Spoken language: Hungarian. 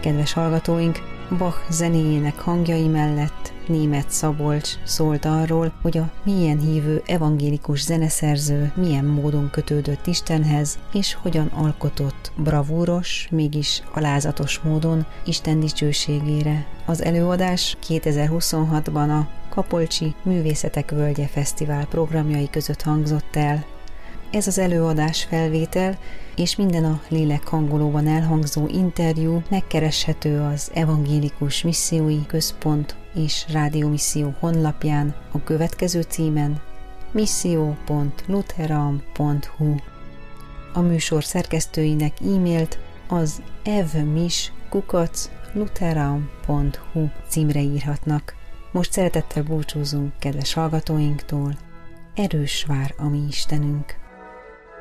Kedves hallgatóink, Bach zenéjének hangjai mellett Németh Szabolcs szólt arról, hogy a mélyen hívő evangélikus zeneszerző milyen módon kötődött Istenhez, és hogyan alkotott bravúros, mégis alázatos módon Isten dicsőségére. Az előadás 2026-ban a Kapolcsi Művészetek Völgye Fesztivál programjai között hangzott el. Ez az előadás felvétel és minden a Lélek hangolóban elhangzó interjú megkereshető az Evangélikus Missziói Központ és Rádiómisszió honlapján a következő címen: missio.lutheran.hu. A műsor szerkesztőinek e-mailt az evmis@lutheran.hu címre írhatnak. Most szeretettel búcsúzunk kedves hallgatóinktól. Erős vár a mi Istenünk!